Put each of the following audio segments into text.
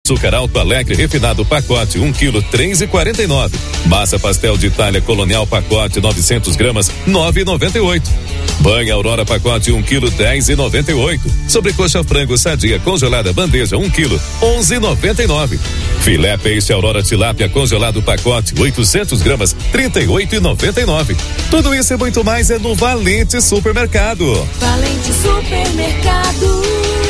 Açúcar Alto Alegre refinado pacote 1 kg 3,49. Massa pastel de Itália Colonial pacote 900 gramas 9,98. Banha Aurora pacote 1 kg 10,98. Sobrecoxa frango sadia congelada bandeja 1 kg 11,99. Filé peixe Aurora tilápia congelado pacote 800 gramas 38,99. Tudo isso e muito mais é no Valente Supermercado. Valente Supermercado.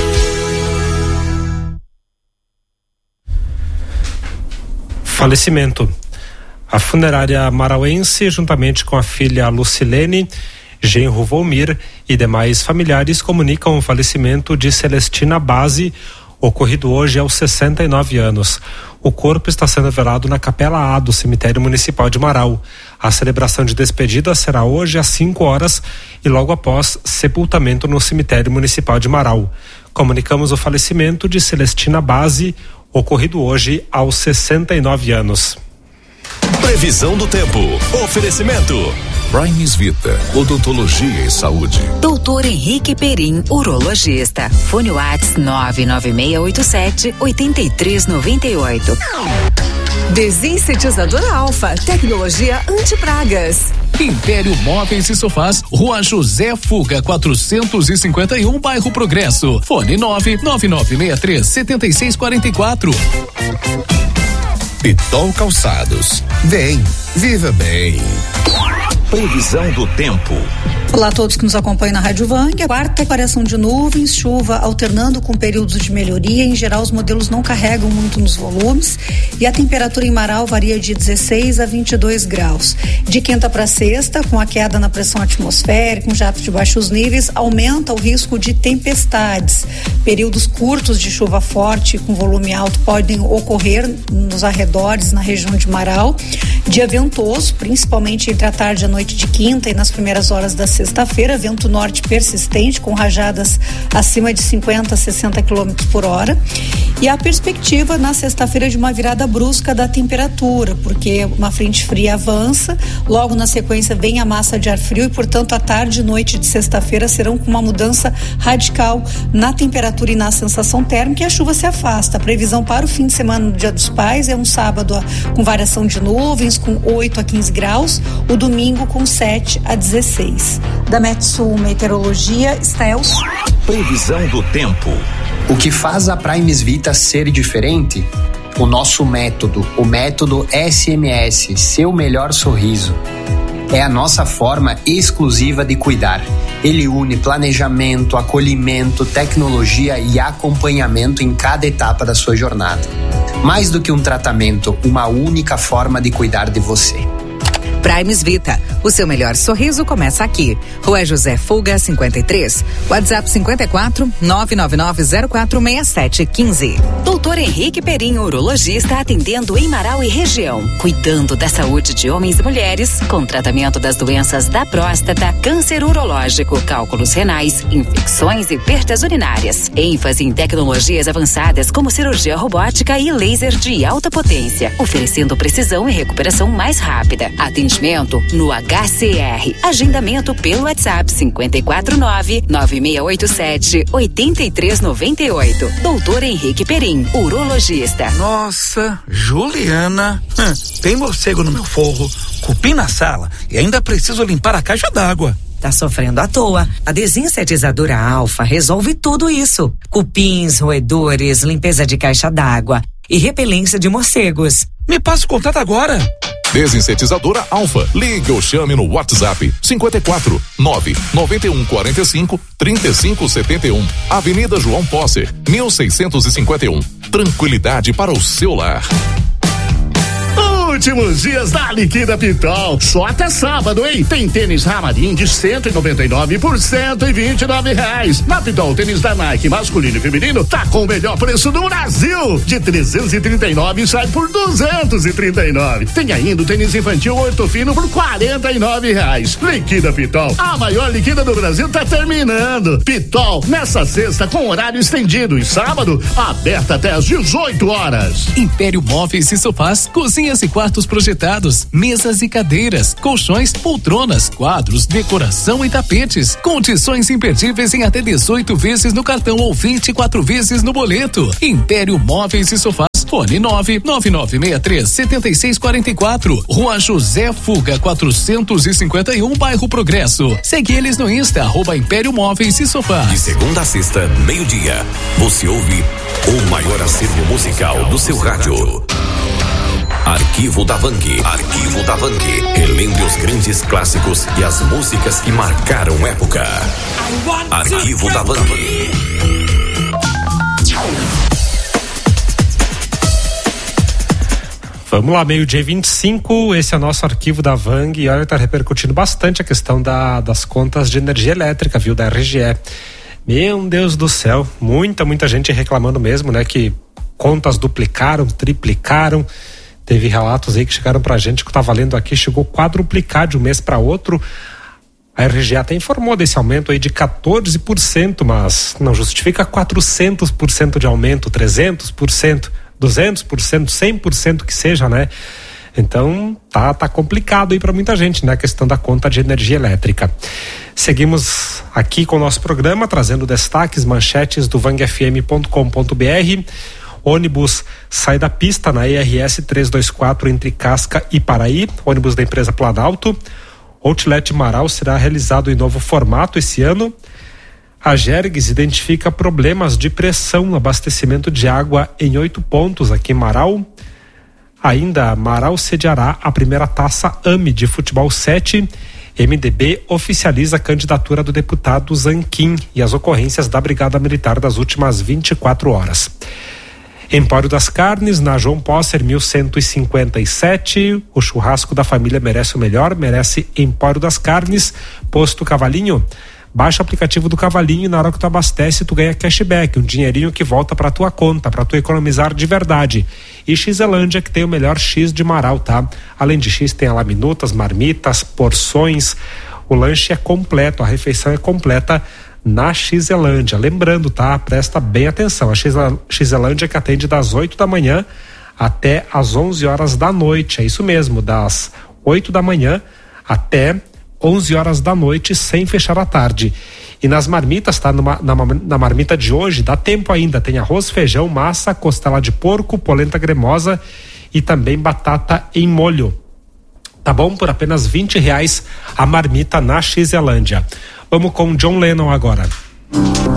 Falecimento. A funerária marauense, juntamente com a filha Lucilene, genro Volmir e demais familiares, comunicam o falecimento de Celestina Base, ocorrido hoje aos 69 anos. O corpo está sendo velado na Capela A do Cemitério Municipal de Marau. A celebração de despedida será hoje às 5 horas e logo após sepultamento no Cemitério Municipal de Marau. Comunicamos o falecimento de Celestina Base, ocorrido hoje aos 69 anos. Previsão do tempo. Oferecimento Primes Vita, odontologia e saúde. Doutor Henrique Perim, urologista. Fone WhatsApp 99687-8398. Desinsetizador Alfa, tecnologia anti-pragas. Império Móveis e Sofás, Rua José Fuga, 451, Bairro Progresso. Fone 99963-7644. Pitol Calçados. Vem, viva bem. Previsão do tempo. Olá a todos que nos acompanham na Rádio Vang. A quarta variação de nuvens, chuva alternando com períodos de melhoria. Em geral, os modelos não carregam muito nos volumes e a temperatura em Marau varia de 16 a 22 graus. De quinta para sexta, com a queda na pressão atmosférica, um jato de baixos níveis, aumenta o risco de tempestades. Períodos curtos de chuva forte com volume alto podem ocorrer nos arredores, na região de Marau. Dia ventoso, principalmente entre a tarde e a noite de quinta e nas primeiras horas da sexta-feira, vento norte persistente com rajadas acima de 50 a 60 km por hora. E a perspectiva na sexta-feira de uma virada brusca da temperatura, porque uma frente fria avança, logo na sequência vem a massa de ar frio e, portanto, a tarde e noite de sexta-feira serão com uma mudança radical na temperatura e na sensação térmica, e a chuva se afasta. A previsão para o fim de semana do Dia dos Pais é um sábado com variação de nuvens com 8 a 15 graus, o domingo com 7 a 16. Da Metsul Meteorologia, Stels. Previsão do tempo. O que faz a Primes Vita ser diferente? O nosso método, o método SMS, Seu Melhor Sorriso. É a nossa forma exclusiva de cuidar. Ele une planejamento, acolhimento, tecnologia e acompanhamento em cada etapa da sua jornada. Mais do que um tratamento, uma única forma de cuidar de você. Primes Vita, o seu melhor sorriso começa aqui. Rua José Fuga, 53. WhatsApp 54 999046715. Doutor Henrique Perim, urologista, atendendo em Marau e região, cuidando da saúde de homens e mulheres, com tratamento das doenças da próstata, câncer urológico, cálculos renais, infecções e perdas urinárias. ênfase em tecnologias avançadas como cirurgia robótica e laser de alta potência, oferecendo precisão e recuperação mais rápida. Atendimento no HCR. Agendamento pelo WhatsApp 549-9687-8398. Doutor Henrique Perim, urologista. Nossa, Juliana, tem morcego no meu forro, cupim na sala e ainda preciso limpar a caixa d'água. Tá sofrendo à toa. A Desinsetizadora Alfa resolve tudo isso. Cupins, roedores, limpeza de caixa d'água e repelência de morcegos. Me passa o contato agora. Desinsetizadora Alfa. Ligue ou chame no WhatsApp 54 991 45 35 71. Avenida João Posser, 1651. Tranquilidade para o seu lar. Últimos dias da Liquida Pitol, só até sábado, hein? Tem tênis Ramarim de 199 por R$129. Na Pitol, tênis da Nike masculino e feminino tá com o melhor preço do Brasil. De 339 sai por 239. Tem ainda o tênis infantil Ortofino por R$49. Liquida Pitol, a maior liquida do Brasil tá terminando. Pitol, nessa sexta com horário estendido e sábado, aberta até às 18 horas. Império Móveis e Sofás, cozinhas e quartos projetados, mesas e cadeiras, colchões, poltronas, quadros, decoração e tapetes. Condições imperdíveis em até 18 vezes no cartão ou 24 vezes no boleto. Império Móveis e Sofás, Fone 999637644. Rua José Fuga 451, bairro Progresso. Segue eles no Insta, @Império Móveis e Sofás. De segunda a sexta, meio-dia, você ouve o maior acervo musical do seu rádio. Arquivo da Vang. Arquivo da Vang. Relembre os grandes clássicos e as músicas que marcaram época. Arquivo da Vang. Vamos lá, meio-dia 25, esse é o nosso arquivo da Vang e olha, tá repercutindo bastante a questão das contas de energia elétrica, viu, da RGE. Meu Deus do céu, muita gente reclamando mesmo, né, que contas duplicaram, triplicaram. Teve relatos aí que chegaram pra gente que tá valendo aqui, chegou a quadruplicar de um mês para outro. A RGE até informou desse aumento aí de 14%, mas não justifica 400% de aumento, 300%, 200%, 100% que seja, né? Então tá complicado aí para muita gente, né? A questão da conta de energia elétrica. Seguimos aqui com o nosso programa, trazendo destaques, manchetes do vangfm.com.br. Ônibus sai da pista na ERS 324 entre Casca e Paraí, ônibus da empresa Planalto. Outlet Marau será realizado em novo formato esse ano. A Gergues identifica problemas de pressão no abastecimento de água em 8 pontos aqui em Marau. Ainda, Marau sediará a primeira taça AME de futebol 7. MDB oficializa a candidatura do deputado Zanquim e as ocorrências da Brigada Militar das últimas 24 horas. Empório das Carnes, na João Posser 1157. O churrasco da família merece o melhor, merece Empório das Carnes. Posto Cavalinho. Baixa o aplicativo do Cavalinho e na hora que tu abastece tu ganha cashback, um dinheirinho que volta pra tua conta, pra tu economizar de verdade. E Xelândia, que tem o melhor X de Marau, tá? Além de X tem a laminutas, marmitas, porções, o lanche é completo, a refeição é completa na Xelândia. Lembrando, tá? Presta bem atenção, a Xelândia que atende das 8 da manhã até as 11 horas da noite, é isso mesmo, das 8 da manhã até 11 horas da noite, sem fechar à tarde. E nas marmitas, tá? Na marmita de hoje, dá tempo ainda. Tem arroz, feijão, massa, costela de porco, polenta cremosa e também batata em molho. Tá bom? Por apenas R$20 a marmita na Xelândia. Vamos com John Lennon agora.